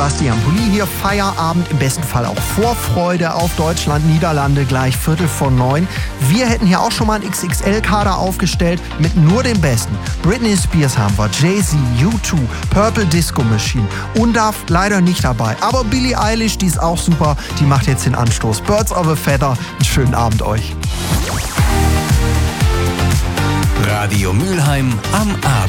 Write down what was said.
Sebastian Pulli hier. Feierabend, im besten Fall auch Vorfreude auf Deutschland, Niederlande, gleich 8:45. Wir hätten hier auch schon mal einen XXL-Kader aufgestellt mit nur den Besten. Britney Spears haben wir, Jay-Z, U2, Purple Disco Machine, Undav leider nicht dabei. Aber Billie Eilish, die ist auch super, die macht jetzt den Anstoß. Birds of a Feather, einen schönen Abend euch. Radio Mülheim am Abend.